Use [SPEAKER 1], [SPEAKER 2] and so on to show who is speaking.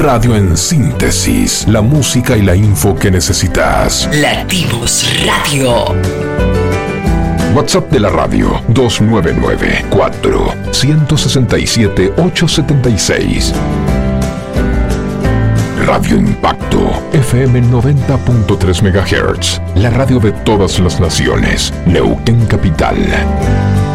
[SPEAKER 1] radio en síntesis, la música y la info que necesitas.
[SPEAKER 2] Latidos Radio.
[SPEAKER 1] WhatsApp de la radio 299-4-167-876. Radio Impacto FM 90.3 MHz, la radio de todas las naciones, Neuquén Capital.